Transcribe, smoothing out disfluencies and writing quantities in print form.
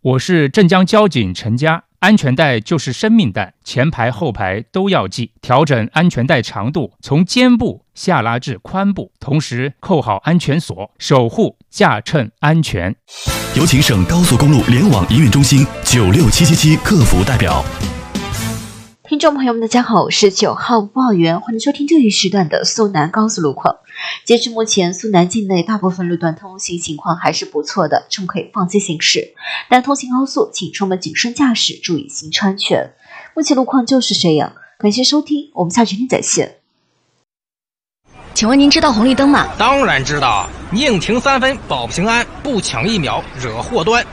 我是镇江交警陈佳。安全带就是生命带，前排后排都要系。调整安全带长度，从肩部下拉至髋部，同时扣好安全锁，守护驾乘安全。 有请省高速公路联网营运中心96777客服代表。 听众朋友们，大家好，我是9号播报员，欢迎收听这一时段的苏南高速路况。截至目前，苏南境内大部分路段通行情况还是不错的，众可以放心行驶。但通行高速，请出门谨慎驾驶，注意行车安全。目前路况就是这样，感谢收听，我们下期再见。 请问您知道红绿灯吗？ 当然知道，宁停3分保平安，不抢1秒惹祸端。